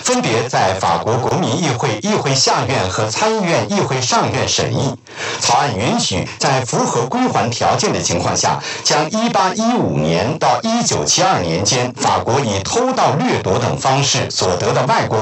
分别在法国国民议会议会下院和参议院议会上院审议。草案允许在符合归还条件的情况下，将1815年到1972年间法国以偷盗、掠夺等方式所得的外国